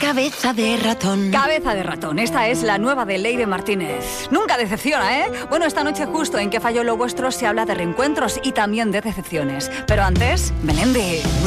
Cabeza de ratón. Cabeza de ratón, esta es la nueva de Leire Martínez. Nunca decepciona, ¿eh? Bueno, esta noche justo en Que falló lo vuestro se habla de reencuentros y también de decepciones. Pero antes, Melendi.